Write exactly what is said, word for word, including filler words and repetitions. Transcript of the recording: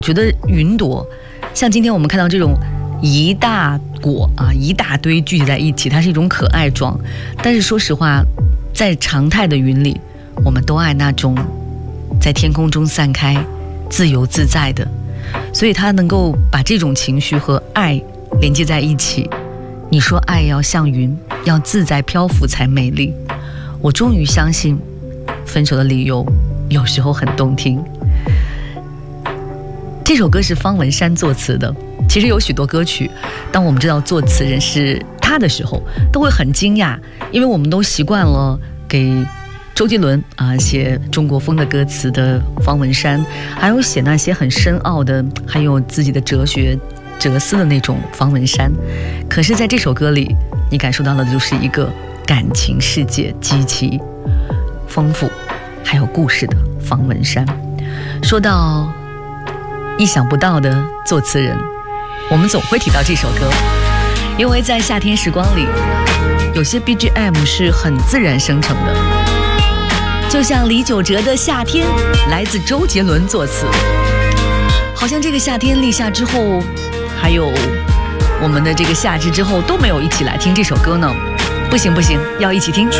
觉得云朵像今天我们看到这种一大果啊，一大堆聚集在一起，它是一种可爱状。但是说实话，在常态的云里，我们都爱那种在天空中散开自由自在的，所以它能够把这种情绪和爱连接在一起。你说爱要像云，要自在漂浮才美丽。我终于相信分手的理由有时候很动听。这首歌是方文山作词的，其实有许多歌曲当我们知道作词人是他的时候都会很惊讶，因为我们都习惯了给周杰伦啊写中国风的歌词的方文山，还有写那些很深奥的还有自己的哲学哲思的那种方文山。可是在这首歌里你感受到的就是一个感情世界极其丰富还有故事的方文山。说到意想不到的作词人，我们总会提到这首歌，因为在夏天时光里有些 B G M 是很自然生成的，就像李玖哲的夏天来自周杰伦作词，好像这个夏天立夏之后还有我们的这个夏至之后都没有一起来听这首歌呢。不行不行，要一起听。